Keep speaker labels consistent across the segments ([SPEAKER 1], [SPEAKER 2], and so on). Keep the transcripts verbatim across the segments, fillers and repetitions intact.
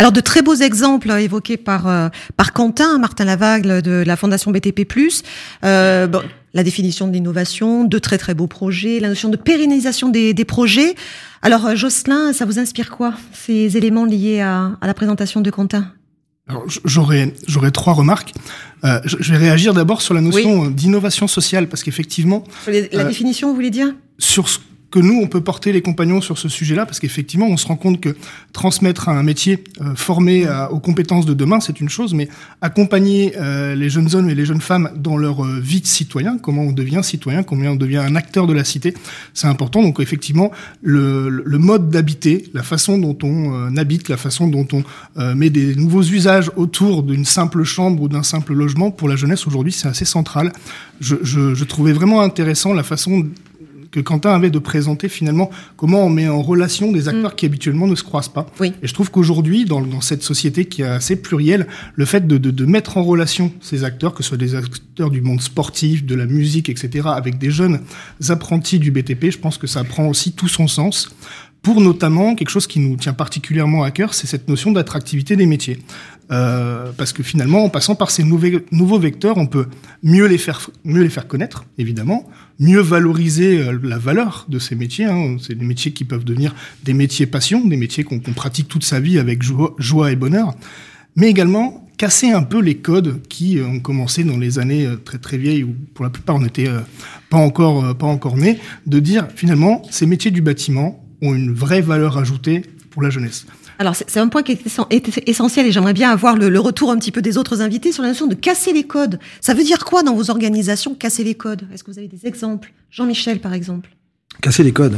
[SPEAKER 1] Alors, de très beaux exemples évoqués par, euh, par Quentin, Martin Lavagle de la Fondation B T P plus. Euh, bon, la définition de l'innovation, de très très beaux projets, la notion de pérennisation des, des projets. Alors, euh, Jocelyn, ça vous inspire quoi, ces éléments liés à, à la présentation de Quentin ?
[SPEAKER 2] Alors, j'aurais, j'aurais trois remarques. Euh, je vais réagir d'abord sur la notion
[SPEAKER 1] oui.
[SPEAKER 2] d'innovation sociale, parce qu'effectivement...
[SPEAKER 1] La
[SPEAKER 2] euh,
[SPEAKER 1] définition, vous voulez dire ?
[SPEAKER 2] Sur ce que nous, on peut porter les compagnons sur ce sujet-là, parce qu'effectivement, on se rend compte que transmettre un métier, euh, former à, aux compétences de demain, c'est une chose, mais accompagner euh, les jeunes hommes et les jeunes femmes dans leur euh, vie de citoyen, comment on devient citoyen, comment on devient un acteur de la cité, c'est important. Donc effectivement, le, le mode d'habiter, la façon dont on euh, habite, la façon dont on euh, met des nouveaux usages autour d'une simple chambre ou d'un simple logement, pour la jeunesse aujourd'hui, c'est assez central. Je, je, je trouvais vraiment intéressant la façon que Quentin avait de présenter finalement comment on met en relation des acteurs mmh. qui habituellement ne se croisent pas.
[SPEAKER 1] Oui.
[SPEAKER 2] Et je trouve qu'aujourd'hui, dans, dans cette société qui est assez plurielle, le fait de, de, de mettre en relation ces acteurs, que ce soit des acteurs du monde sportif, de la musique, et cetera, avec des jeunes apprentis du B T P, je pense que ça prend aussi tout son sens. Pour notamment, quelque chose qui nous tient particulièrement à cœur, c'est cette notion d'attractivité des métiers. Euh, parce que finalement, en passant par ces nouveaux, nouveaux vecteurs, on peut mieux les faire, mieux les faire connaître, évidemment, mieux valoriser euh, la valeur de ces métiers. Hein. C'est des métiers qui peuvent devenir des métiers passion, des métiers qu'on, qu'on pratique toute sa vie avec joie, joie et bonheur, mais également casser un peu les codes qui euh, ont commencé dans les années euh, très très vieilles, où pour la plupart on n'était euh, pas encore euh, pas encore nés, de dire finalement ces métiers du bâtiment ont une vraie valeur ajoutée pour la jeunesse.
[SPEAKER 1] Alors, c'est, c'est un point qui est essentiel et j'aimerais bien avoir le, le retour un petit peu des autres invités sur la notion de casser les codes. Ça veut dire quoi dans vos organisations, casser les codes ? Est-ce que vous avez des exemples ? Jean-Michel, par exemple.
[SPEAKER 3] Casser les codes.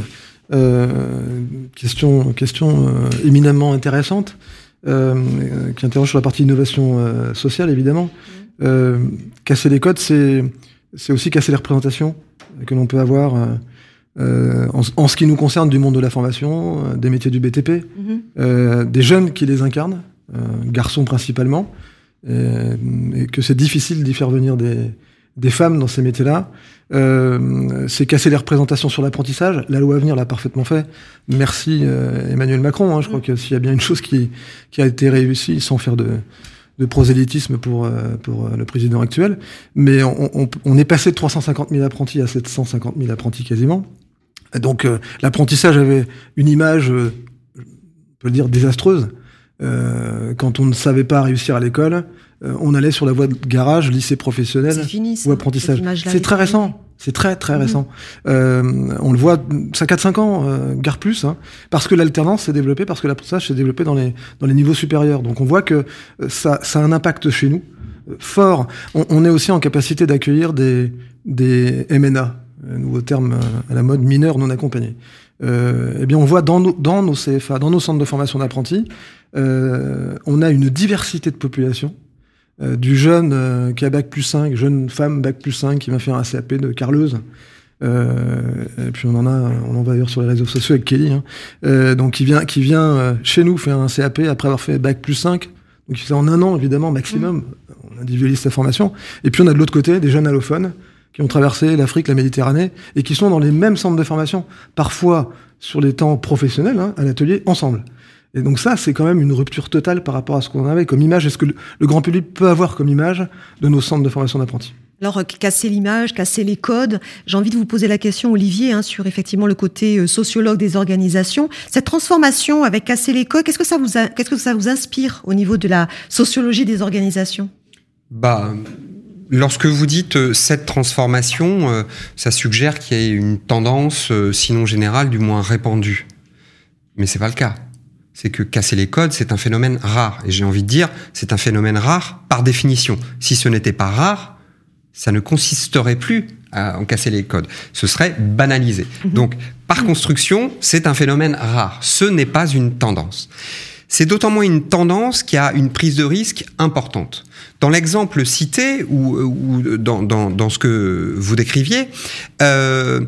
[SPEAKER 3] Euh, question question euh, éminemment intéressante, euh, qui interroge sur la partie innovation euh, sociale, évidemment. Mmh. Euh, casser les codes, c'est, c'est aussi casser les représentations que l'on peut avoir... Euh, Euh, en, en ce qui nous concerne du monde de la formation, euh, des métiers du B T P, mm-hmm. euh, des jeunes qui les incarnent, euh, garçons principalement, et, et que c'est difficile d'y faire venir des, des femmes dans ces métiers-là. Euh, c'est casser les représentations sur l'apprentissage. La loi Avenir l'a parfaitement fait. Merci euh, Emmanuel Macron. Hein, je mm. crois que s'il y a bien une chose qui, qui a été réussie, sans faire de... de prosélytisme pour pour le président actuel, mais on, on, on est passé de trois cent cinquante mille apprentis à sept cent cinquante mille apprentis quasiment. Donc euh, l'apprentissage avait une image, euh, on peut le dire, désastreuse. Euh, quand on ne savait pas réussir à l'école, euh, on allait sur la voie de garage, lycée professionnel
[SPEAKER 1] c'est fini, ça,
[SPEAKER 3] ou apprentissage. C'est très
[SPEAKER 1] fini.
[SPEAKER 3] récent. C'est très très mmh. récent. Euh, on le voit, ça quatre cinq ans, euh, gare plus, hein, parce que l'alternance s'est développée, parce que l'apprentissage s'est développé dans les dans les niveaux supérieurs. Donc on voit que ça ça a un impact chez nous euh, fort. On, on est aussi en capacité d'accueillir des des M N A, un nouveau terme à la mode, mineurs non accompagnés. Euh, eh bien on voit dans nos dans nos C F A, dans nos centres de formation d'apprentis, euh, on a une diversité de population. Euh, du jeune euh, qui a bac plus cinq, jeune femme bac plus cinq qui va faire un C A P de carleuse. Euh, et puis on en a, on en va d'ailleurs sur les réseaux sociaux avec Kelly, hein. Euh, donc qui vient, qui vient euh, chez nous faire un C A P après avoir fait bac plus cinq. Donc il fait ça en un an évidemment maximum. Mmh. On individualise sa formation. Et puis on a de l'autre côté des jeunes allophones qui ont traversé l'Afrique, la Méditerranée et qui sont dans les mêmes centres de formation, parfois sur les temps professionnels, hein, à l'atelier ensemble. Et donc ça, c'est quand même une rupture totale par rapport à ce qu'on avait comme image et ce que le, le grand public peut avoir comme image de nos centres de formation d'apprentis.
[SPEAKER 1] Alors, casser l'image, casser les codes, j'ai envie de vous poser la question, Olivier, hein, sur effectivement le côté euh, sociologue des organisations. Cette transformation avec casser les codes, qu'est-ce que ça vous a, qu'est-ce que ça vous inspire au niveau de la sociologie des organisations ?
[SPEAKER 4] Bah, lorsque vous dites euh, cette transformation, euh, ça suggère qu'il y a une tendance, euh, sinon générale, du moins répandue. Mais c'est pas le cas. C'est que casser les codes, c'est un phénomène rare. Et j'ai envie de dire, c'est un phénomène rare par définition. Si ce n'était pas rare, ça ne consisterait plus à en casser les codes. Ce serait banalisé. Mmh. Donc, par construction, c'est un phénomène rare. Ce n'est pas une tendance. C'est d'autant moins une tendance qu'il y a une prise de risque importante. Dans l'exemple cité, ou, ou dans, dans, dans ce que vous décriviez, euh,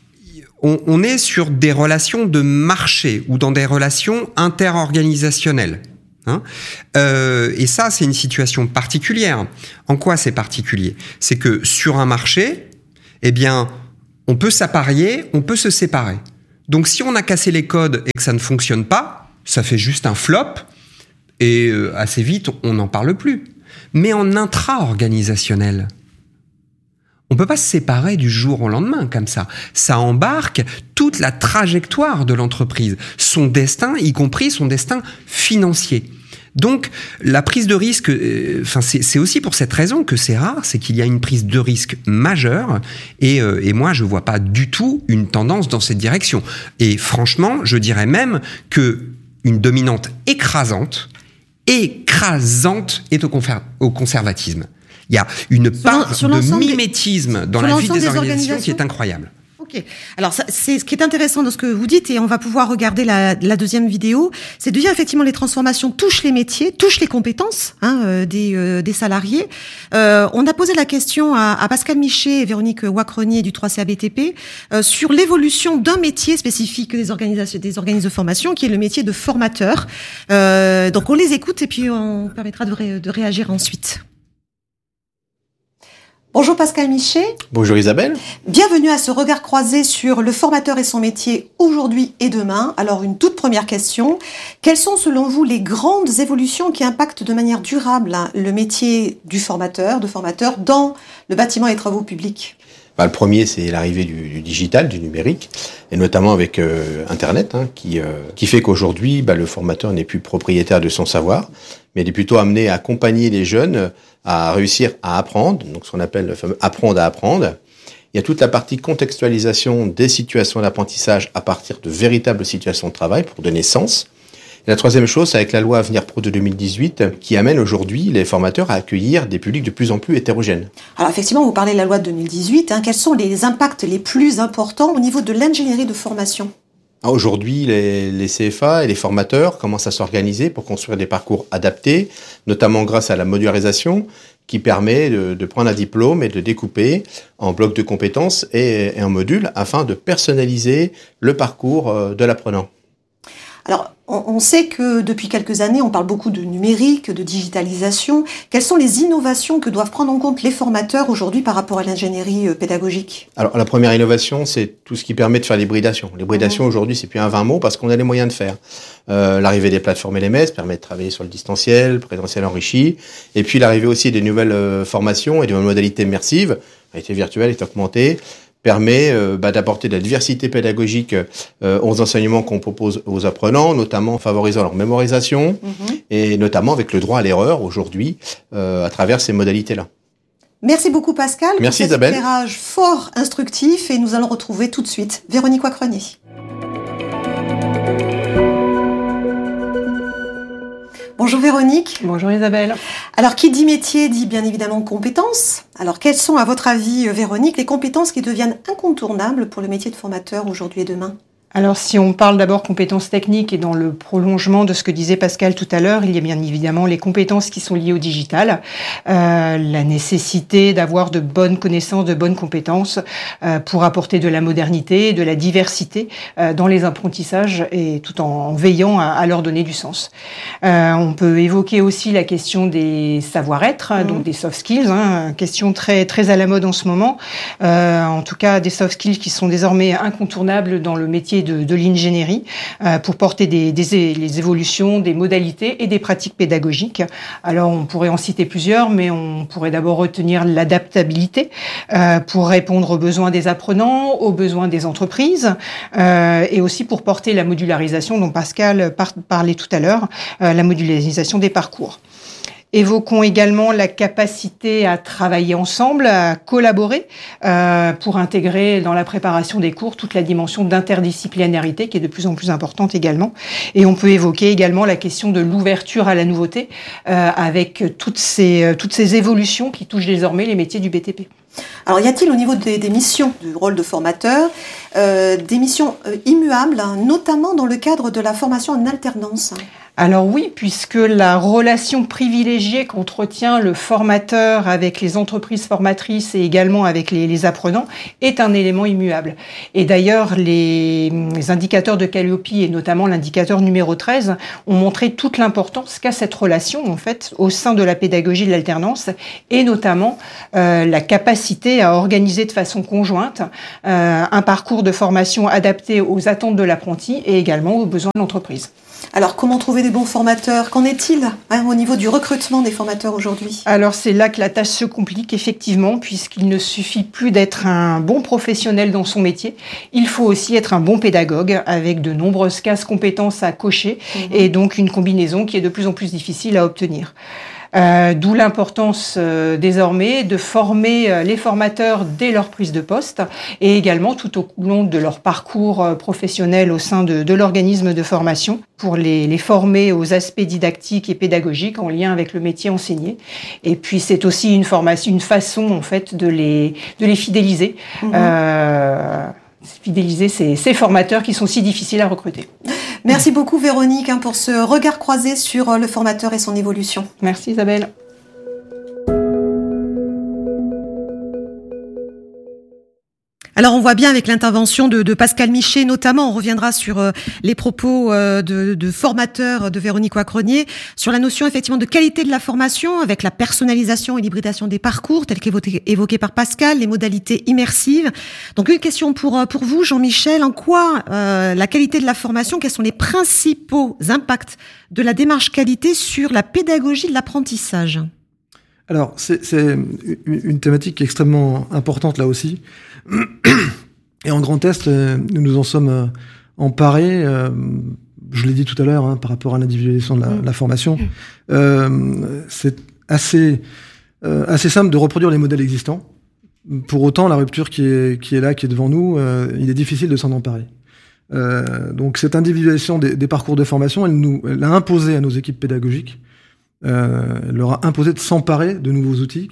[SPEAKER 4] On, on est sur des relations de marché ou dans des relations interorganisationnelles. Hein euh, et ça, c'est une situation particulière. En quoi c'est particulier ? C'est que sur un marché, eh bien, on peut s'apparier, on peut se séparer. Donc, si on a cassé les codes et que ça ne fonctionne pas, ça fait juste un flop. Et euh, assez vite, on n'en parle plus. Mais en intra-organisationnel, on peut pas se séparer du jour au lendemain comme ça. Ça embarque toute la trajectoire de l'entreprise, son destin, y compris son destin financier. Donc, la prise de risque, euh, enfin, c'est, c'est aussi pour cette raison que c'est rare, c'est qu'il y a une prise de risque majeure, et, euh, et moi, je vois pas du tout une tendance dans cette direction. Et franchement, je dirais même que une dominante écrasante, écrasante est au, confer- au conservatisme. Il y a une part
[SPEAKER 1] sur
[SPEAKER 4] de mimétisme dans la vie des, des organisations, organisations qui est incroyable.
[SPEAKER 1] Ok. Alors, ça, c'est ce qui est intéressant dans ce que vous dites, et on va pouvoir regarder la, la deuxième vidéo. C'est de dire effectivement les transformations touchent les métiers, touchent les compétences hein, euh, des, euh, des salariés. Euh, on a posé la question à, à Pascal Michet et Véronique Wacrenier du trois C A B T P euh, sur l'évolution d'un métier spécifique des organisations, des organismes de formation, qui est le métier de formateur. Euh, donc, on les écoute et puis on permettra de, ré, de réagir ensuite. Bonjour Pascal Michet.
[SPEAKER 5] Bonjour Isabelle.
[SPEAKER 1] Bienvenue à ce regard croisé sur le formateur et son métier aujourd'hui et demain. Alors une toute première question, quelles sont selon vous les grandes évolutions qui impactent de manière durable hein, le métier du formateur, de formateur dans le bâtiment et travaux publics ?
[SPEAKER 5] Bah, le premier, c'est l'arrivée du, du digital, du numérique, et notamment avec euh, Internet, hein, qui, euh, qui fait qu'aujourd'hui, bah, le formateur n'est plus propriétaire de son savoir, mais il est plutôt amené à accompagner les jeunes à réussir à apprendre, donc ce qu'on appelle le fameux apprendre à apprendre. Il y a toute la partie contextualisation des situations d'apprentissage à partir de véritables situations de travail pour donner sens. Et la troisième chose, c'est avec la loi Avenir Pro de deux mille dix-huit, qui amène aujourd'hui les formateurs à accueillir des publics de plus en plus hétérogènes.
[SPEAKER 1] Alors effectivement, vous parlez de la loi de deux mille dix-huit. Hein, quels sont les impacts les plus importants au niveau de l'ingénierie de formation ?
[SPEAKER 5] Aujourd'hui, les, les C F A et les formateurs commencent à s'organiser pour construire des parcours adaptés, notamment grâce à la modularisation, qui permet de, de prendre un diplôme et de découper en blocs de compétences et, et en modules afin de personnaliser le parcours de l'apprenant.
[SPEAKER 1] Alors, on, on sait que depuis quelques années, on parle beaucoup de numérique, de digitalisation. Quelles sont les innovations que doivent prendre en compte les formateurs aujourd'hui par rapport à l'ingénierie pédagogique ?
[SPEAKER 5] Alors, la première innovation, c'est tout ce qui permet de faire l'hybridation. L'hybridation, mmh. aujourd'hui, c'est plus un vain mot parce qu'on a les moyens de faire. Euh, l'arrivée des plateformes L M S permet de travailler sur le distanciel, présentiel enrichi. Et puis, l'arrivée aussi des nouvelles euh, formations et de nouvelles modalités immersives, réalité virtuelle et augmentée, permet euh, bah, d'apporter de la diversité pédagogique euh, aux enseignements qu'on propose aux apprenants, notamment en favorisant leur mémorisation, mmh. et notamment avec le droit à l'erreur aujourd'hui, euh, à travers ces modalités-là.
[SPEAKER 1] Merci beaucoup Pascal.
[SPEAKER 5] Merci
[SPEAKER 1] pour cet
[SPEAKER 5] Isabelle.
[SPEAKER 1] éclairage fort instructif, et nous allons retrouver tout de suite Véronique Wacrenier. Bonjour Véronique.
[SPEAKER 6] Bonjour Isabelle.
[SPEAKER 1] Alors, qui dit métier dit bien évidemment compétences. Alors, quelles sont à votre avis, Véronique, les compétences qui deviennent incontournables pour le métier de formateur aujourd'hui et demain ?
[SPEAKER 6] Alors, si on parle d'abord compétences techniques et dans le prolongement de ce que disait Pascal tout à l'heure, il y a bien évidemment les compétences qui sont liées au digital, euh, la nécessité d'avoir de bonnes connaissances, de bonnes compétences euh, pour apporter de la modernité, de la diversité euh, dans les apprentissages, et tout en veillant à, à leur donner du sens. Euh, on peut évoquer aussi la question des savoir-être, mmh. donc des soft skills, hein, question très très à la mode en ce moment. Euh, en tout cas, des soft skills qui sont désormais incontournables dans le métier de, de l'ingénierie euh, pour porter des, des, les évolutions des modalités et des pratiques pédagogiques. Alors, on pourrait en citer plusieurs, mais on pourrait d'abord retenir l'adaptabilité euh, pour répondre aux besoins des apprenants, aux besoins des entreprises, euh, et aussi pour porter la modularisation dont Pascal par, parlait tout à l'heure, euh, la modularisation des parcours. Évoquons également la capacité à travailler ensemble, à collaborer euh, pour intégrer dans la préparation des cours toute la dimension d'interdisciplinarité qui est de plus en plus importante également. Et on peut évoquer également la question de l'ouverture à la nouveauté euh, avec toutes ces, toutes ces évolutions qui touchent désormais les métiers du B T P.
[SPEAKER 1] Alors, y a-t-il au niveau des, des missions, du rôle de formateur, euh, des missions euh, immuables, hein, notamment dans le cadre de la formation en alternance ?
[SPEAKER 6] Alors oui, puisque la relation privilégiée qu'entretient le formateur avec les entreprises formatrices et également avec les, les apprenants est un élément immuable. Et d'ailleurs, les, les indicateurs de Calliope, et notamment l'indicateur numéro treize, ont montré toute l'importance qu'a cette relation, en fait, au sein de la pédagogie de l'alternance, et notamment euh, la capacité capacité à organiser de façon conjointe euh, un parcours de formation adapté aux attentes de l'apprenti et également aux besoins de l'entreprise.
[SPEAKER 1] Alors, comment trouver des bons formateurs? Qu'en est-il hein, au niveau du recrutement des formateurs aujourd'hui?
[SPEAKER 6] Alors, c'est là que la tâche se complique, effectivement, puisqu'il ne suffit plus d'être un bon professionnel dans son métier. Il faut aussi être un bon pédagogue avec de nombreuses cases compétences à cocher mmh. et donc une combinaison qui est de plus en plus difficile à obtenir. Euh, d'où l'importance euh, désormais de former euh, les formateurs dès leur prise de poste et également tout au long de leur parcours euh, professionnel au sein de, de l'organisme de formation pour les, les former aux aspects didactiques et pédagogiques en lien avec le métier enseigné. Et puis c'est aussi une formation, une façon en fait de les de les fidéliser, mmh. euh, fidéliser ces, ces formateurs qui sont si difficiles à recruter.
[SPEAKER 1] Merci beaucoup Véronique hein, pour ce regard croisé sur le formateur et son évolution.
[SPEAKER 6] Merci Isabelle.
[SPEAKER 1] Alors on voit bien avec l'intervention de, de Pascal Michet notamment, on reviendra sur euh, les propos euh, de, de formateurs de Véronique Wacrenier, sur la notion effectivement de qualité de la formation avec la personnalisation et l'hybridation des parcours tels qu'évoqués par Pascal, les modalités immersives. Donc une question pour pour vous Jean-Michel, en quoi euh, la qualité de la formation, quels sont les principaux impacts de la démarche qualité sur la pédagogie de l'apprentissage?
[SPEAKER 3] Alors, c'est, c'est une thématique qui est extrêmement importante là aussi. Et en Grand Est, nous nous en sommes emparés, euh, je l'ai dit tout à l'heure, hein, par rapport à l'individualisation de la, la formation. Euh, c'est assez, euh, assez simple de reproduire les modèles existants. Pour autant, la rupture qui est, qui est là, qui est devant nous, euh, il est difficile de s'en emparer. Euh, donc cette individualisation des, des parcours de formation, elle nous, elle a imposé à nos équipes pédagogiques, euh, elle leur a imposé de s'emparer de nouveaux outils,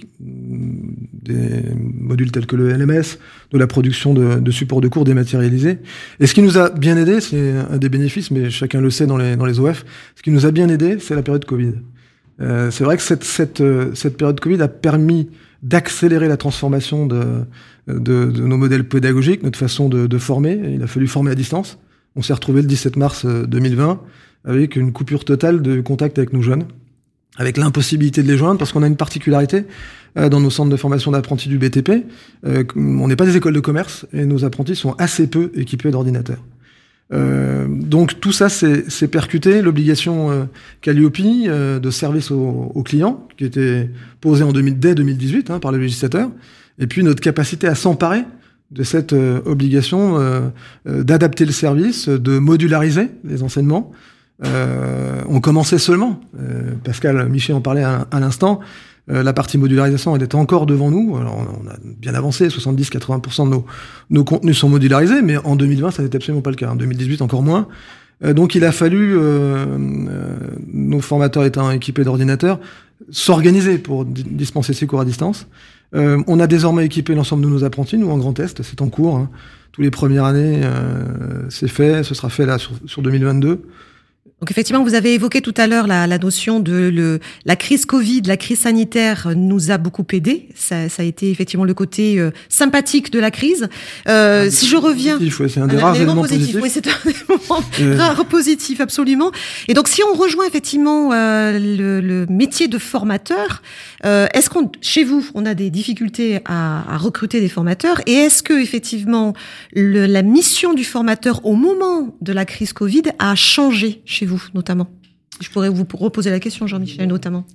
[SPEAKER 3] des modules tels que le L M S, de la production de, de supports de cours dématérialisés. Et ce qui nous a bien aidé, c'est un des bénéfices, mais chacun le sait dans les, dans les O F, ce qui nous a bien aidé, c'est la période Covid. Euh, c'est vrai que cette, cette, cette période Covid a permis d'accélérer la transformation de, de, de nos modèles pédagogiques, notre façon de, de former. Il a fallu former à distance. On s'est retrouvé le dix-sept mars deux mille vingt avec une coupure totale de contact avec nos jeunes, avec l'impossibilité de les joindre, parce qu'on a une particularité euh, dans nos centres de formation d'apprentis du B T P. Euh, on n'est pas des écoles de commerce et nos apprentis sont assez peu équipés d'ordinateurs. Euh, donc tout ça, c'est, c'est percuté. L'obligation euh, Calliope euh, de service aux, aux clients, qui était posée en deux mille, dès deux mille dix-huit hein, par le législateur, et puis notre capacité à s'emparer de cette euh, obligation euh, euh, d'adapter le service, de modulariser les enseignements. Euh, on commençait seulement, euh, Pascal Michet en parlait à, à l'instant, euh, la partie modularisation elle était encore devant nous. Alors on a bien avancé, soixante-dix à quatre-vingts pour cent de nos, nos contenus sont modularisés, mais en deux mille vingt ça n'était absolument pas le cas, en deux mille dix-huit encore moins. Euh, donc il a fallu, euh, euh, nos formateurs étant équipés d'ordinateurs, s'organiser pour di- dispenser ces cours à distance. Euh, on a désormais équipé l'ensemble de nos apprentis, nous en Grand Est, c'est en cours, hein. Tous les premières années euh, c'est fait, ce sera fait là sur, sur deux mille vingt-deux.
[SPEAKER 1] Donc effectivement, vous avez évoqué tout à l'heure la, la notion de le, la crise Covid, la crise sanitaire nous a beaucoup aidé. Ça, ça a été effectivement le côté euh, sympathique de la crise. Euh, si je reviens,
[SPEAKER 3] positif, ouais, c'est un des rares éléments positifs.
[SPEAKER 1] Oui, c'est un des moments euh... rares positifs, absolument. Et donc, si on rejoint effectivement euh, le, le métier de formateur, euh, est-ce qu'on, chez vous, on a des difficultés à, à recruter des formateurs, et est-ce que effectivement le, la mission du formateur au moment de la crise Covid a changé chez vous, notamment? Je pourrais vous reposer la question, Jean-Michel, notamment.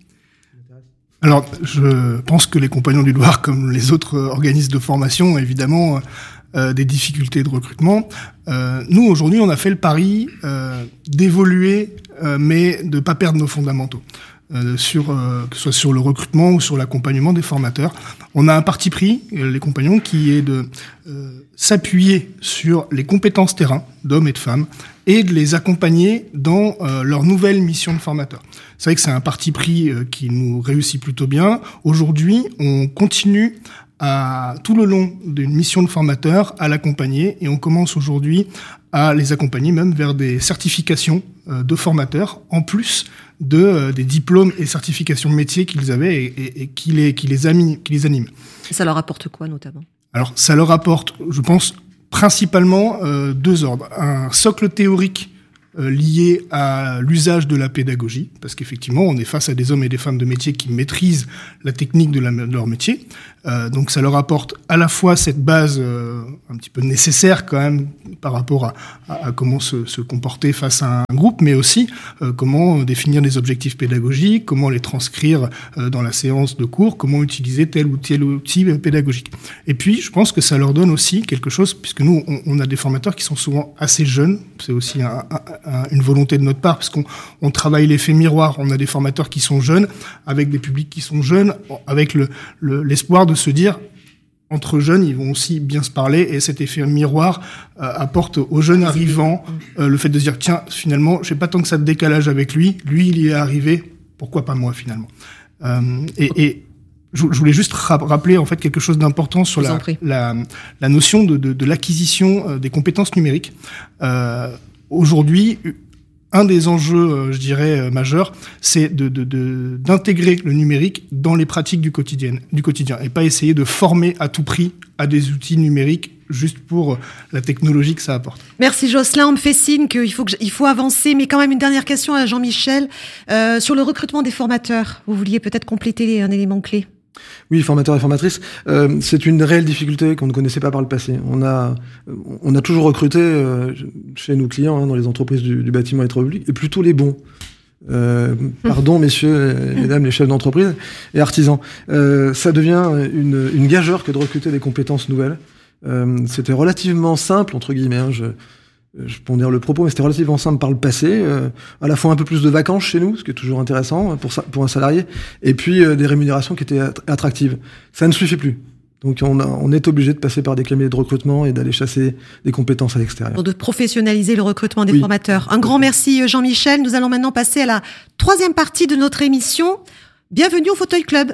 [SPEAKER 2] Alors, je pense que les Compagnons du Loir, comme les autres organismes de formation, ont évidemment euh, des difficultés de recrutement. Euh, nous, aujourd'hui, on a fait le pari euh, d'évoluer, euh, mais de pas perdre nos fondamentaux. Euh, sur, euh, que ce soit sur le recrutement ou sur l'accompagnement des formateurs. On a un parti pris, euh, les compagnons, qui est de euh, s'appuyer sur les compétences terrain d'hommes et de femmes et de les accompagner dans euh, leur nouvelle mission de formateur. C'est vrai que c'est un parti pris euh, qui nous réussit plutôt bien. Aujourd'hui, on continue à, tout le long d'une mission de formateur à l'accompagner, et on commence aujourd'hui à les accompagner même vers des certifications euh, de formateurs, en plus de euh, des diplômes et certifications métiers qu'ils avaient et, et, et qui les qui les animent, qui les animent.
[SPEAKER 1] Ça leur apporte quoi notamment?
[SPEAKER 2] Alors ça leur apporte, je pense, principalement euh, deux ordres. Un socle théorique euh, liées à l'usage de la pédagogie, parce qu'effectivement, on est face à des hommes et des femmes de métier qui maîtrisent la technique de, la, de leur métier. Euh, donc ça leur apporte à la fois cette base euh, un petit peu nécessaire quand même par rapport à, à, à comment se, se comporter face à un groupe, mais aussi euh, comment définir des objectifs pédagogiques, comment les transcrire euh, dans la séance de cours, comment utiliser tel ou tel outil pédagogique. Et puis je pense que ça leur donne aussi quelque chose, puisque nous on, on a des formateurs qui sont souvent assez jeunes, c'est aussi un, un, une volonté de notre part, parce qu'on on travaille l'effet miroir, on a des formateurs qui sont jeunes, avec des publics qui sont jeunes, avec le, le, l'espoir de de se dire, entre jeunes, ils vont aussi bien se parler, et cet effet miroir euh, apporte aux jeunes arrivants euh, le fait de se dire, tiens, finalement, j'ai pas tant que ça de décalage avec lui, lui, il y est arrivé, pourquoi pas moi, finalement. Euh, et, et je, je voulais juste ra- rappeler, en fait, quelque chose d'important sur la, la, la notion de, de, de l'acquisition euh, des compétences numériques. Euh, aujourd'hui, un des enjeux, je dirais, majeurs, c'est de, de, de, d'intégrer le numérique dans les pratiques du quotidien, du quotidien, et pas essayer de former à tout prix à des outils numériques juste pour la technologie que ça apporte.
[SPEAKER 1] Merci Jocelyn, on me fait signe qu'il faut, que, il faut avancer, mais quand même une dernière question à Jean-Michel. Euh, sur le recrutement des formateurs, vous vouliez peut-être compléter un élément clé ?
[SPEAKER 3] Oui, formateurs et formatrices, euh, c'est une réelle difficulté qu'on ne connaissait pas par le passé. On a, on a toujours recruté euh, chez nos clients, hein, dans les entreprises du, du bâtiment et public, et plutôt les bons. Euh, pardon, messieurs et mesdames les chefs d'entreprise et artisans. Euh, ça devient une, une gageure que de recruter des compétences nouvelles. Euh, c'était relativement simple, entre guillemets, hein, je... je pondère le propos, mais c'était relativement simple par le passé, euh, à la fois un peu plus de vacances chez nous, ce qui est toujours intéressant pour, ça, pour un salarié, et puis euh, des rémunérations qui étaient attractives. Ça ne suffit plus. Donc on, a, on est obligé de passer par des cabinets de recrutement et d'aller chasser des compétences à l'extérieur.
[SPEAKER 1] Pour de professionnaliser le recrutement des
[SPEAKER 3] oui.
[SPEAKER 1] formateurs. Un grand merci Jean-Michel. Nous allons maintenant passer à la troisième partie de notre émission. Bienvenue au Fauteuil Club.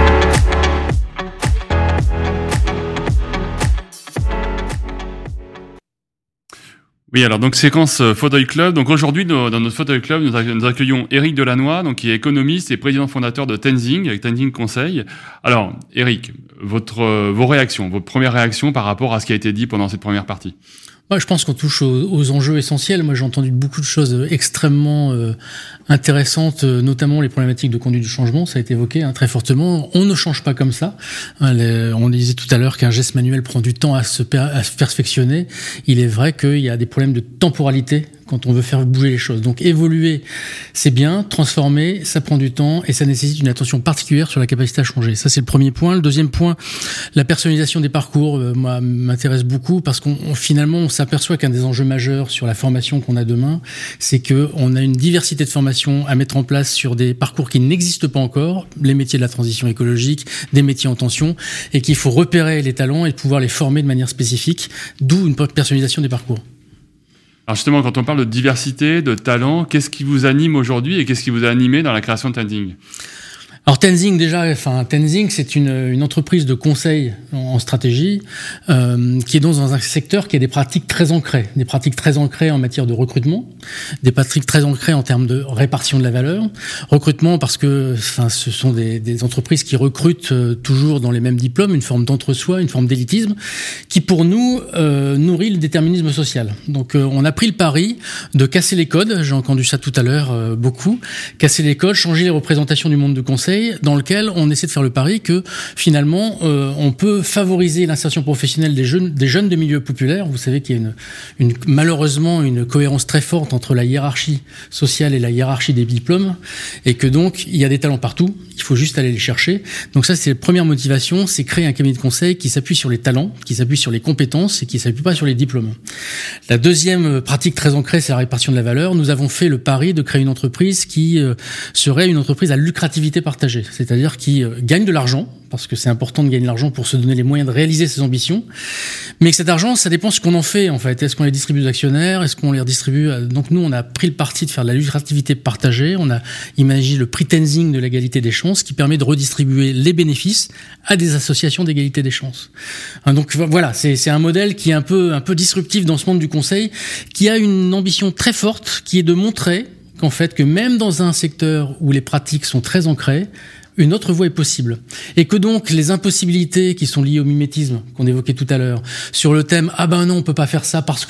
[SPEAKER 7] Oui, alors donc séquence euh, Fauteuil Club. Donc aujourd'hui, dans, dans notre Fauteuil Club, nous, accueillons, nous accueillons Éric Delannoy, donc qui est économiste et président fondateur de Tenzing, avec Tenzing Conseil. Alors, Éric, votre euh, vos réactions, vos premières réactions par rapport à ce qui a été dit pendant cette première partie.
[SPEAKER 8] Ouais, je pense qu'on touche aux, aux enjeux essentiels. Moi, j'ai entendu beaucoup de choses extrêmement euh, intéressantes, euh, notamment les problématiques de conduite du changement. Ça a été évoqué hein, très fortement. On ne change pas comme ça. Hein, les, on disait tout à l'heure qu'un geste manuel prend du temps à se, per, à se perfectionner. Il est vrai qu'il y a des problèmes de temporalité quand on veut faire bouger les choses. Donc évoluer, c'est bien. Transformer, ça prend du temps et ça nécessite une attention particulière sur la capacité à changer. Ça, c'est le premier point. Le deuxième point, la personnalisation des parcours, euh, moi, m'intéresse beaucoup parce qu'on on, finalement, on s'aperçoit qu'un des enjeux majeurs sur la formation qu'on a demain, c'est que on a une diversité de formations à mettre en place sur des parcours qui n'existent pas encore, les métiers de la transition écologique, des métiers en tension, et qu'il faut repérer les talents et pouvoir les former de manière spécifique, d'où une personnalisation des parcours.
[SPEAKER 7] Alors justement, quand on parle de diversité, de talent, qu'est-ce qui vous anime aujourd'hui et qu'est-ce qui vous a animé dans la création de Tenzing ?
[SPEAKER 8] Alors Tenzing déjà, enfin Tenzing, c'est une, une entreprise de conseil en, en stratégie euh, qui est dans un secteur qui a des pratiques très ancrées, des pratiques très ancrées en matière de recrutement, des pratiques très ancrées en termes de répartition de la valeur. Recrutement parce que, enfin, ce sont des, des entreprises qui recrutent euh, toujours dans les mêmes diplômes, une forme d'entre-soi, une forme d'élitisme, qui pour nous euh, nourrit le déterminisme social. Donc euh, on a pris le pari de casser les codes. J'ai entendu ça tout à l'heure euh, beaucoup, casser les codes, changer les représentations du monde du conseil, dans lequel on essaie de faire le pari que finalement euh, on peut favoriser l'insertion professionnelle des jeunes, des jeunes de milieux populaires. Vous savez qu'il y a une, une, malheureusement une cohérence très forte entre la hiérarchie sociale et la hiérarchie des diplômes, et que donc il y a des talents partout, il faut juste aller les chercher. Donc ça, c'est la première motivation, c'est créer un cabinet de conseil qui s'appuie sur les talents, qui s'appuie sur les compétences et qui s'appuie pas sur les diplômes. La deuxième pratique très ancrée, c'est la répartition de la valeur. Nous avons fait le pari de créer une entreprise qui euh, serait une entreprise à lucrativité partagée, c'est-à-dire qui euh, gagne de l'argent, parce que c'est important de gagner de l'argent pour se donner les moyens de réaliser ses ambitions, mais que cet argent, ça dépend ce qu'on en fait en fait. Est-ce qu'on les distribue aux actionnaires? Est-ce qu'on les redistribue à... Donc nous, on a pris le parti de faire de la lucrativité partagée, on a imaginé le prix Tenzing de l'égalité des chances qui permet de redistribuer les bénéfices à des associations d'égalité des chances. Hein, donc voilà, c'est, c'est un modèle qui est un peu, un peu disruptif dans ce monde du conseil, qui a une ambition très forte, qui est de montrer qu'en fait, que même dans un secteur où les pratiques sont très ancrées, une autre voie est possible. Et que donc, les impossibilités qui sont liées au mimétisme, qu'on évoquait tout à l'heure, sur le thème « Ah ben non, on peut pas faire ça parce que… »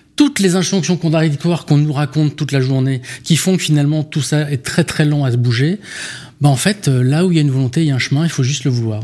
[SPEAKER 8] toutes les injonctions contradictoires qu'on nous raconte toute la journée, qui font que finalement tout ça est très très lent à se bouger, ben en fait, là où il y a une volonté, il y a un chemin, il faut juste le vouloir.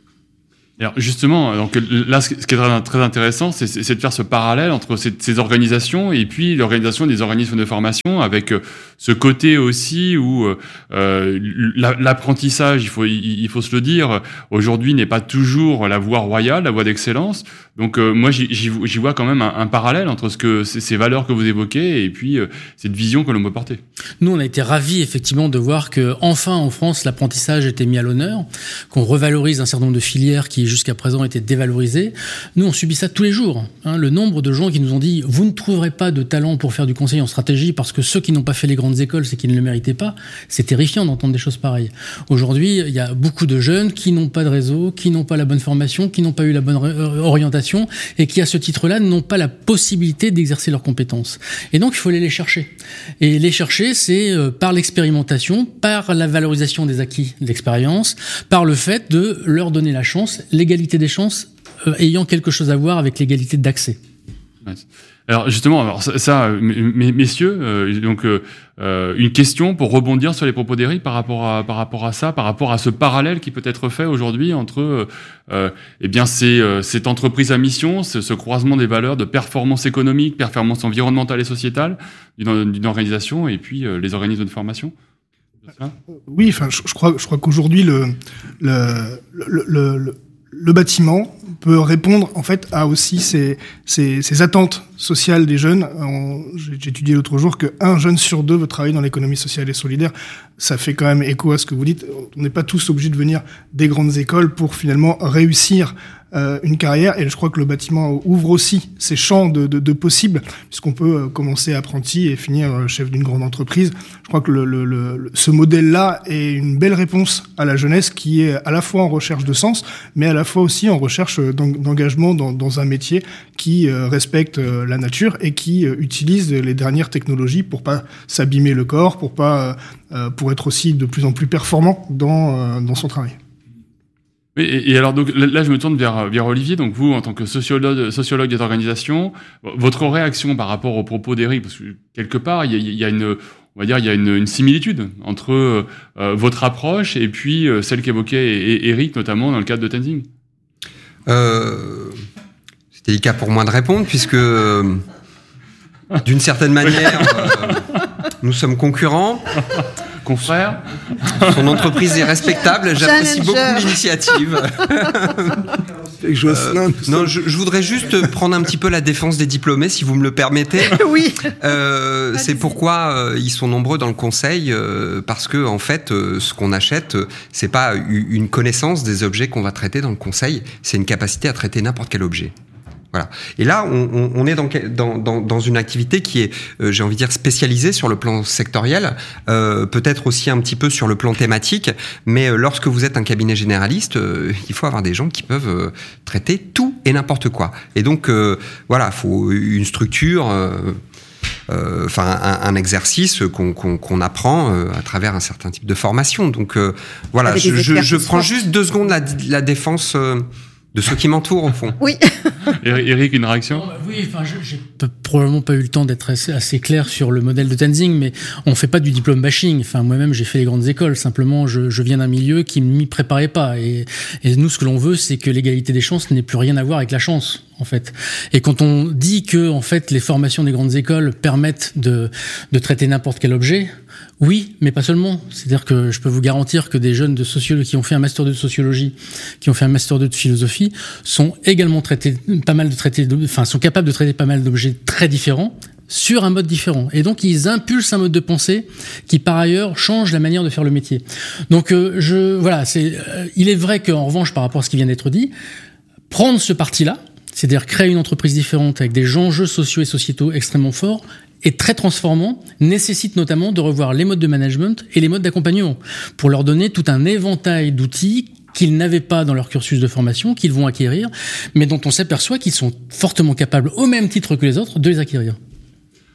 [SPEAKER 7] Alors justement, donc là, ce qui est très, très intéressant, c'est, c'est de faire ce parallèle entre ces, ces organisations et puis l'organisation des organismes de formation, avec ce côté aussi où euh, l'apprentissage, il faut, il faut se le dire, aujourd'hui n'est pas toujours la voie royale, la voie d'excellence. Donc euh, moi, j'y, j'y vois quand même un, un parallèle entre ce que ces valeurs que vous évoquez et puis euh, cette vision que l'on peut porter.
[SPEAKER 8] Nous, on a été ravis effectivement de voir que enfin en France, l'apprentissage était mis à l'honneur, qu'on revalorise un certain nombre de filières qui jusqu'à présent étaient dévalorisées. Nous, on subit ça tous les jours. Hein. Le nombre de gens qui nous ont dit « Vous ne trouverez pas de talent pour faire du conseil en stratégie parce que ceux qui n'ont pas fait les grandes écoles, c'est qu'ils ne le méritaient pas », c'est terrifiant d'entendre des choses pareilles. Aujourd'hui, il y a beaucoup de jeunes qui n'ont pas de réseau, qui n'ont pas la bonne formation, qui n'ont pas eu la bonne orientation et qui, à ce titre-là, n'ont pas la possibilité d'exercer leurs compétences. Et donc, il faut aller les chercher. Et les chercher, c'est euh, par l'expérimentation, par la valorisation des acquis de l'expérience, par le fait de leur donner la chance, l'égalité des chances euh, ayant quelque chose à voir avec l'égalité d'accès.
[SPEAKER 7] Ouais. Alors justement, alors ça, ça messieurs, euh, donc euh, une question pour rebondir sur les propos d'Éric par rapport à par rapport à ça, par rapport à ce parallèle qui peut être fait aujourd'hui entre euh, eh bien ces, euh, cette entreprise à mission, ce, ce croisement des valeurs de performance économique, performance environnementale et sociétale d'une, d'une organisation et puis euh, les organismes de formation.
[SPEAKER 2] Oui, enfin, je, je crois, je crois qu'aujourd'hui le le, le le le le bâtiment peut répondre en fait à aussi ces, ces, ces attentes sociales des jeunes. On, j'ai étudié l'autre jour que un jeune sur deux veut travailler dans l'économie sociale et solidaire. Ça fait quand même écho à ce que vous dites. On n'est pas tous obligés de venir des grandes écoles pour finalement réussir euh, une carrière. Et je crois que le bâtiment ouvre aussi ces champs de, de, de possibles, puisqu'on peut commencer apprenti et finir chef d'une grande entreprise. Je crois que le, le, le, ce modèle-là est une belle réponse à la jeunesse qui est à la fois en recherche de sens, mais à la fois aussi en recherche d'engagement dans, dans un métier qui euh, respecte euh, la nature et qui euh, utilise les dernières technologies pour pas s'abîmer le corps, pour pas euh, pour être aussi de plus en plus performant dans euh, dans son travail.
[SPEAKER 7] Oui, et, et alors donc là je me tourne vers vers Olivier. Donc vous, en tant que sociologue sociologue des organisations, votre réaction par rapport aux propos d'Éric, parce que quelque part il y a, il y a une on va dire il y a une, une similitude entre euh, votre approche et puis euh, celle qu'évoquait Éric, notamment dans le cadre de Tenzing.
[SPEAKER 4] Euh, c'est délicat pour moi de répondre puisque euh, d'une certaine manière euh, nous sommes concurrents.
[SPEAKER 7] Confrère.
[SPEAKER 4] Son entreprise est respectable, j'apprécie beaucoup l'initiative. euh, non, je, je voudrais juste prendre un petit peu la défense des diplômés, si vous me le permettez.
[SPEAKER 1] Oui.
[SPEAKER 4] Euh, c'est pourquoi euh, ils sont nombreux dans le conseil, euh, parce que en fait, euh, ce qu'on achète, euh, c'est pas une connaissance des objets qu'on va traiter dans le conseil, c'est une capacité à traiter n'importe quel objet. Voilà. Et là, on, on, on est dans, dans, dans, dans une activité qui est, euh, j'ai envie de dire, spécialisée sur le plan sectoriel, euh, peut-être aussi un petit peu sur le plan thématique, mais euh, lorsque vous êtes un cabinet généraliste, euh, il faut avoir des gens qui peuvent euh, traiter tout et n'importe quoi. Et donc, euh, voilà, il faut une structure... Euh, enfin euh, un, un exercice qu'on, qu'on, qu'on apprend euh, à travers un certain type de formation. Donc euh, voilà, je, je, je prends juste deux secondes la, la défense euh, de ceux qui m'entourent au fond.
[SPEAKER 1] Oui.
[SPEAKER 7] Éric, une réaction ?
[SPEAKER 8] Oui, enfin, j'ai probablement pas eu le temps d'être assez, assez clair sur le modèle de Tenzing, mais on fait pas du diplôme bashing. Enfin, moi-même, j'ai fait les grandes écoles. Simplement, je, je viens d'un milieu qui m'y préparait pas. Et, et nous, ce que l'on veut, c'est que l'égalité des chances n'ait plus rien à voir avec la chance, en fait. Et quand on dit que, en fait, les formations des grandes écoles permettent de, de traiter n'importe quel objet, oui, mais pas seulement. C'est-à-dire que je peux vous garantir que des jeunes de sociologie qui ont fait un master deux de sociologie, qui ont fait un master deux de philosophie, sont également traités, pas mal de traités, enfin, sont capables de traiter pas mal d'objets très différents sur un mode différent. Et donc, ils impulsent un mode de pensée qui, par ailleurs, change la manière de faire le métier. Donc, euh, je, voilà, c'est, euh, il est vrai qu'en revanche, par rapport à ce qui vient d'être dit, prendre ce parti-là, c'est-à-dire créer une entreprise différente avec des enjeux sociaux et sociétaux extrêmement forts, est très transformant, nécessite notamment de revoir les modes de management et les modes d'accompagnement pour leur donner tout un éventail d'outils qu'ils n'avaient pas dans leur cursus de formation, qu'ils vont acquérir, mais dont on s'aperçoit qu'ils sont fortement capables, au même titre que les autres, de les acquérir.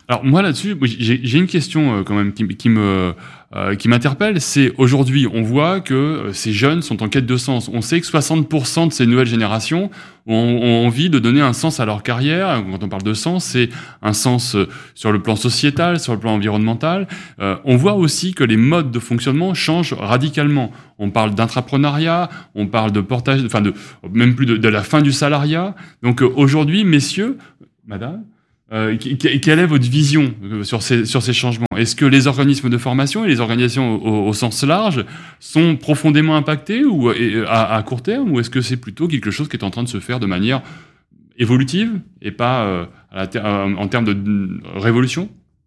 [SPEAKER 7] Alors moi là-dessus, j'ai, j'ai une question euh, quand même qui, qui me euh, qui m'interpelle. C'est aujourd'hui, on voit que euh, ces jeunes sont en quête de sens. On sait que soixante pour cent de ces nouvelles générations ont, ont envie de donner un sens à leur carrière. Quand on parle de sens, c'est un sens euh, sur le plan sociétal, sur le plan environnemental. Euh, on voit aussi que les modes de fonctionnement changent radicalement. On parle d'intrapreneuriat, on parle de portage, enfin de même plus de, de la fin du salariat. Donc euh, aujourd'hui, messieurs, madame. Euh, quelle est votre vision sur ces, sur ces changements ? Est-ce que les organismes de formation et les organisations au, au sens large sont profondément impactés ou à, à court terme, ou est-ce que c'est plutôt quelque chose qui est en train de se faire de manière évolutive et pas euh, à la, en termes de révolution ?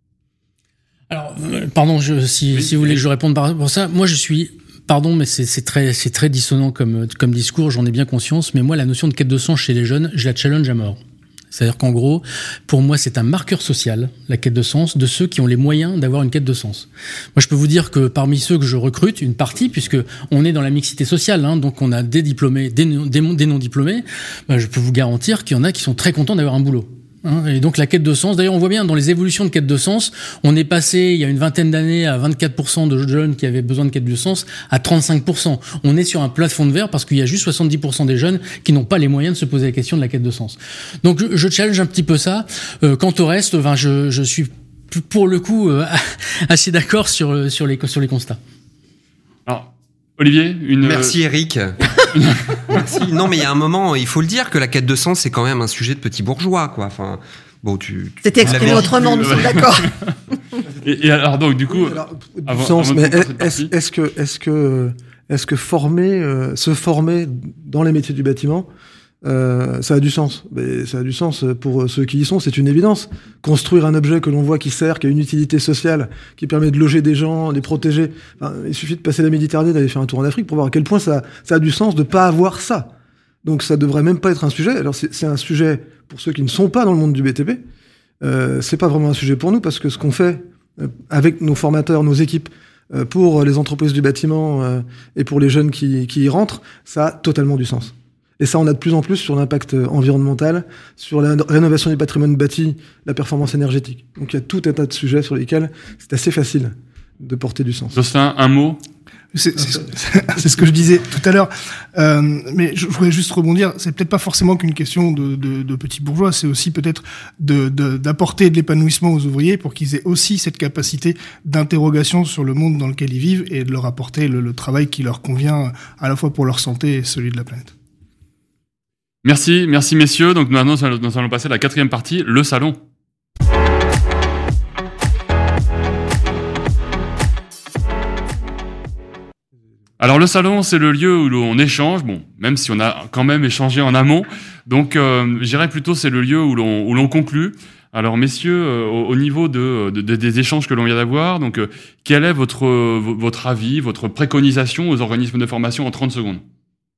[SPEAKER 8] Alors, pardon, je, si, oui, si vous voulez que je réponde par pour ça, moi je suis... Pardon, mais c'est, c'est très, c'est très dissonant comme, comme discours, j'en ai bien conscience, mais moi la notion de quête de sens chez les jeunes, je la challenge à mort. C'est-à-dire qu'en gros, pour moi, c'est un marqueur social, la quête de sens, de ceux qui ont les moyens d'avoir une quête de sens. Moi, je peux vous dire que parmi ceux que je recrute, une partie, puisque on est dans la mixité sociale, hein, donc on a des diplômés, des, des, des non-diplômés, ben, je peux vous garantir qu'il y en a qui sont très contents d'avoir un boulot. Et donc la quête de sens, d'ailleurs on voit bien dans les évolutions de quête de sens, on est passé il y a une vingtaine d'années à vingt-quatre pour cent de jeunes qui avaient besoin de quête de sens à trente-cinq pour cent. On est sur un plafond de verre parce qu'il y a juste soixante-dix pour cent des jeunes qui n'ont pas les moyens de se poser la question de la quête de sens. Donc je, je challenge un petit peu ça. Euh, quant au reste, enfin, je, je suis pour le coup euh, assez d'accord sur, sur, les, sur les constats.
[SPEAKER 7] Alors, Olivier, une...
[SPEAKER 4] Merci Eric. Merci. Non, mais il y a un moment, il faut le dire, que la quête de sens, c'est quand même un sujet de petit bourgeois, quoi. Enfin, bon, tu. tu
[SPEAKER 1] C'était exprimé autrement, nous sommes d'accord.
[SPEAKER 7] et, et alors, donc, du coup.
[SPEAKER 3] Alors, du avant, sens, avant mais est-ce, est-ce que, est-ce que, est-ce que former, euh, se former dans les métiers du bâtiment, euh, ça a du sens. Mais ça a du sens pour ceux qui y sont, c'est une évidence. Construire un objet que l'on voit qui sert, qui a une utilité sociale, qui permet de loger des gens, les protéger. Enfin, il suffit de passer la Méditerranée, d'aller faire un tour en Afrique pour voir à quel point ça, ça a du sens de pas avoir ça. Donc ça devrait même pas être un sujet. Alors c'est, c'est un sujet pour ceux qui ne sont pas dans le monde du B T P. Euh, c'est pas vraiment un sujet pour nous parce que ce qu'on fait euh, avec nos formateurs, nos équipes, euh, pour les entreprises du bâtiment euh, et pour les jeunes qui, qui y rentrent, ça a totalement du sens. Et ça, on a de plus en plus sur l'impact environnemental, sur la rénovation du patrimoine bâti, la performance énergétique. Donc il y a tout un tas de sujets sur lesquels c'est assez facile de porter du sens.
[SPEAKER 7] Jocelyn, un mot ?
[SPEAKER 2] C'est, c'est, c'est ce que je disais tout à l'heure. Euh, mais je voudrais juste rebondir. C'est peut-être pas forcément qu'une question de, de, de petits bourgeois. C'est aussi peut-être de, de, d'apporter de l'épanouissement aux ouvriers pour qu'ils aient aussi cette capacité d'interrogation sur le monde dans lequel ils vivent et de leur apporter le, le travail qui leur convient à la fois pour leur santé et celui de la planète.
[SPEAKER 7] Merci, merci messieurs. Donc maintenant, nous allons passer à la quatrième partie, le salon. Alors le salon, c'est le lieu où l'on échange, bon, même si on a quand même échangé en amont. Donc, euh, je dirais plutôt c'est le lieu où l'on où l'on conclut. Alors messieurs, euh, au, au niveau de, de, de des échanges que l'on vient d'avoir, donc euh, quel est votre euh, votre avis, votre préconisation aux organismes de formation en trente secondes? Olivier ?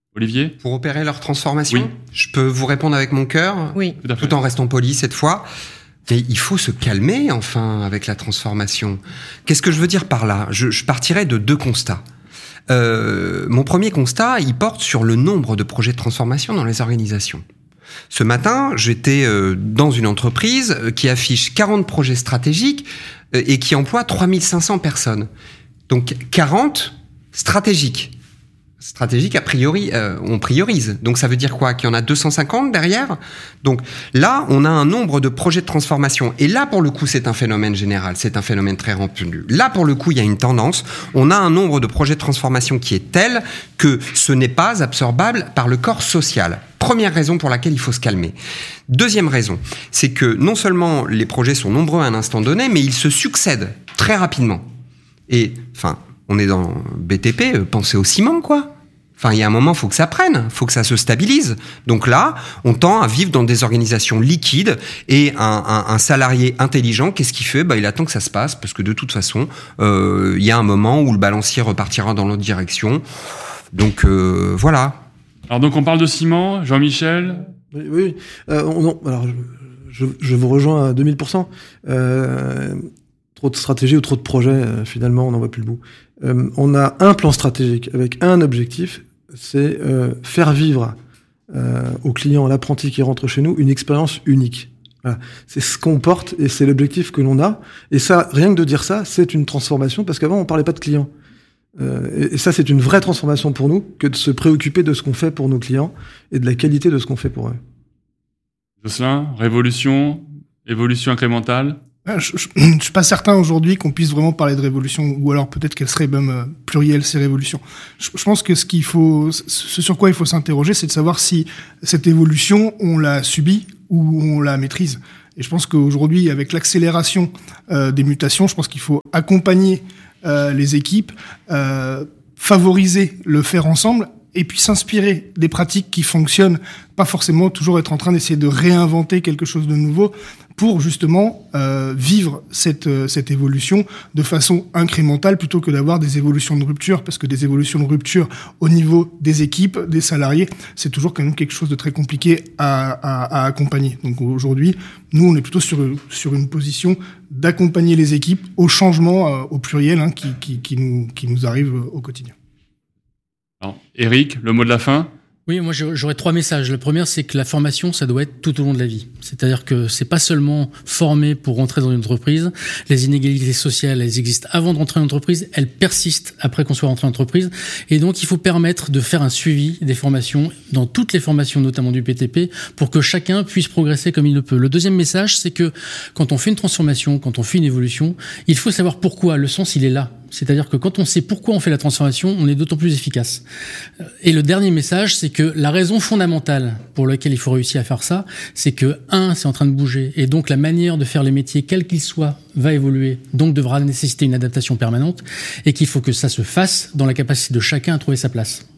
[SPEAKER 4] Pour opérer leur transformation,
[SPEAKER 7] oui.
[SPEAKER 4] Je peux vous répondre avec mon cœur,
[SPEAKER 1] oui.
[SPEAKER 4] tout, tout en restant poli cette fois. Mais il faut se calmer enfin avec la transformation. Qu'est-ce que je veux dire par là ? je, je partirais de deux constats. Euh, mon premier constat, il porte sur le nombre de projets de transformation dans les organisations. Ce matin, j'étais euh, dans une entreprise qui affiche quarante projets stratégiques euh, et qui emploie trois mille cinq cents personnes. Donc quarante stratégiques. Stratégique, a priori, euh, on priorise. Donc ça veut dire quoi ? Qu'il y en a deux cent cinquante derrière ? Donc là, on a un nombre de projets de transformation. Et là, pour le coup, c'est un phénomène général. C'est un phénomène très répandu. Là, pour le coup, il y a une tendance. On a un nombre de projets de transformation qui est tel que ce n'est pas absorbable par le corps social. Première raison pour laquelle il faut se calmer. Deuxième raison, c'est que non seulement les projets sont nombreux à un instant donné, mais ils se succèdent très rapidement. Et, enfin... On est dans B T P, pensez au ciment, quoi. Enfin, il y a un moment, faut que ça prenne, faut que ça se stabilise. Donc là, on tend à vivre dans des organisations liquides et un, un, un salarié intelligent, qu'est-ce qu'il fait ? Bah, il attend que ça se passe parce que de toute façon, euh, il y a un moment où le balancier repartira dans l'autre direction. Donc euh, voilà.
[SPEAKER 7] Alors donc on parle de ciment, Jean-Michel.
[SPEAKER 3] Oui, oui. Euh, on, alors je, je, je vous rejoins à deux mille pour cent. Euh, trop de stratégies ou trop de projets, euh, finalement, on n'en voit plus le bout. Euh, on a un plan stratégique avec un objectif, c'est euh, faire vivre euh, au client, à l'apprenti qui rentre chez nous, une expérience unique. Voilà. C'est ce qu'on porte et c'est l'objectif que l'on a. Et ça, rien que de dire ça, c'est une transformation parce qu'avant on parlait pas de clients. Euh, et, et ça, c'est une vraie transformation pour nous que de se préoccuper de ce qu'on fait pour nos clients et de la qualité de ce qu'on fait pour eux.
[SPEAKER 7] Jocelyn, révolution, évolution incrémentale.
[SPEAKER 2] Je, je, je suis pas certain aujourd'hui qu'on puisse vraiment parler de révolution, ou alors peut-être qu'elle serait même euh, plurielle, ces révolutions. Je, je pense que ce qu'il faut, ce sur quoi il faut s'interroger, c'est de savoir si cette évolution, on l'a subie ou on la maîtrise. Et je pense qu'aujourd'hui, avec l'accélération euh, des mutations, je pense qu'il faut accompagner euh, les équipes, euh, favoriser le faire ensemble, et puis s'inspirer des pratiques qui fonctionnent, pas forcément toujours être en train d'essayer de réinventer quelque chose de nouveau pour justement euh, vivre cette euh, cette évolution de façon incrémentale plutôt que d'avoir des évolutions de rupture, parce que des évolutions de rupture au niveau des équipes, des salariés, c'est toujours quand même quelque chose de très compliqué à, à, à accompagner. Donc aujourd'hui, nous on est plutôt sur sur une position d'accompagner les équipes au changement euh, au pluriel hein, qui, qui qui nous qui nous arrive au quotidien.
[SPEAKER 7] Alors, Eric, le mot de la fin?
[SPEAKER 8] Oui, moi j'aurais trois messages. Le premier, c'est que la formation, ça doit être tout au long de la vie. C'est-à-dire que c'est pas seulement former pour rentrer dans une entreprise. Les inégalités sociales, elles existent avant de rentrer dans l'entreprise, elles persistent après qu'on soit rentré dans l'entreprise. Et donc, il faut permettre de faire un suivi des formations, dans toutes les formations, notamment du P T P, pour que chacun puisse progresser comme il le peut. Le deuxième message, c'est que quand on fait une transformation, quand on fait une évolution, il faut savoir pourquoi. Le sens, il est là. C'est-à-dire que quand on sait pourquoi on fait la transformation, on est d'autant plus efficace. Et le dernier message, c'est que la raison fondamentale pour laquelle il faut réussir à faire ça, c'est que, un, c'est en train de bouger, et donc la manière de faire les métiers, quels qu'ils soient, va évoluer, donc devra nécessiter une adaptation permanente, et qu'il faut que ça se fasse dans la capacité de chacun à trouver sa place.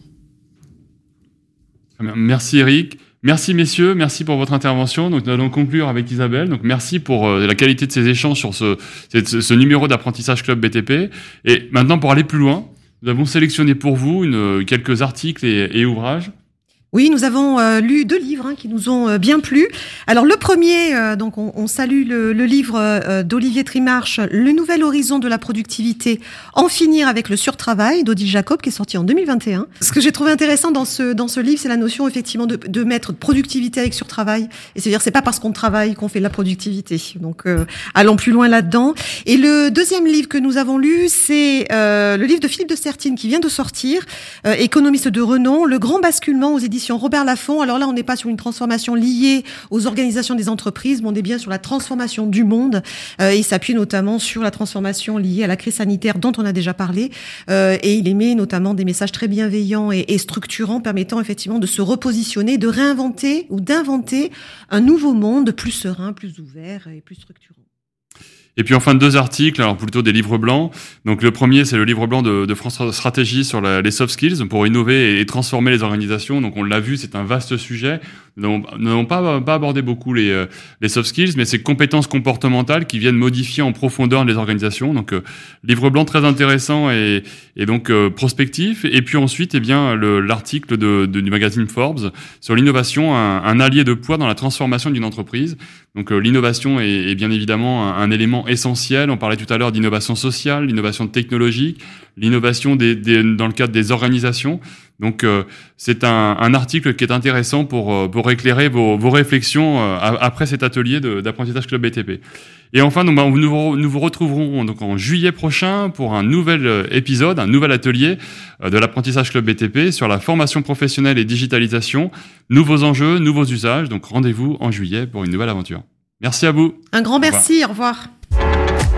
[SPEAKER 7] Merci Eric. Merci messieurs, merci pour votre intervention. Donc nous allons conclure avec Isabelle. Donc merci pour euh, la qualité de ces échanges sur ce, ce, ce numéro d'apprentissage club B T P. Et maintenant pour aller plus loin, nous avons sélectionné pour vous une, quelques articles et, et ouvrages.
[SPEAKER 1] Oui, nous avons euh, lu deux livres hein, qui nous ont euh, bien plu. Alors le premier, euh, donc on, on salue le, le livre euh, d'Olivier Trimarche, Le nouvel horizon de la productivité, en finir avec le surtravail d'Odile Jacob, qui est sorti en deux mille vingt et un. Ce que j'ai trouvé intéressant dans ce dans ce livre, c'est la notion effectivement de, de mettre productivité avec surtravail. Et c'est-à-dire c'est pas parce qu'on travaille qu'on fait de la productivité. Donc euh, allons plus loin là-dedans. Et le deuxième livre que nous avons lu, c'est euh, le livre de Philippe de Sertine qui vient de sortir, euh, économiste de renom, Le grand basculement aux éditions Robert Laffont. Alors là, on n'est pas sur une transformation liée aux organisations des entreprises, mais on est bien sur la transformation du monde. Euh, il s'appuie notamment sur la transformation liée à la crise sanitaire dont on a déjà parlé. Euh, et il émet notamment des messages très bienveillants et, et structurants permettant effectivement de se repositionner, de réinventer ou d'inventer un nouveau monde plus serein, plus ouvert et plus structurant.
[SPEAKER 7] Et puis enfin deux articles, alors plutôt des livres blancs. Donc le premier, c'est le livre blanc de, de France Stratégie sur la, les soft skills pour innover et, et transformer les organisations. Donc on l'a vu, c'est un vaste sujet. Nous n'avons pas, pas abordé beaucoup les, les soft skills, mais ces compétences comportementales qui viennent modifier en profondeur les organisations. Donc euh, livre blanc très intéressant et, et donc euh, prospectif. Et puis ensuite, eh bien le, l'article de, de, du magazine Forbes sur l'innovation, un, un allié de poids dans la transformation d'une entreprise. Donc euh, l'innovation est, est bien évidemment un, un élément essentiel. On parlait tout à l'heure d'innovation sociale, l'innovation technologique, l'innovation des, des, dans le cadre des organisations. Donc euh, c'est un, un article qui est intéressant pour, pour éclairer vos, vos réflexions euh, après cet atelier de, d'apprentissage club B T P. Et enfin, nous, nous, nous vous retrouverons donc en juillet prochain pour un nouvel épisode, un nouvel atelier de l'apprentissage club B T P sur la formation professionnelle et digitalisation, nouveaux enjeux, nouveaux usages. Donc rendez-vous en juillet pour une nouvelle aventure. Merci à vous.
[SPEAKER 1] Un grand merci, au revoir. Au revoir.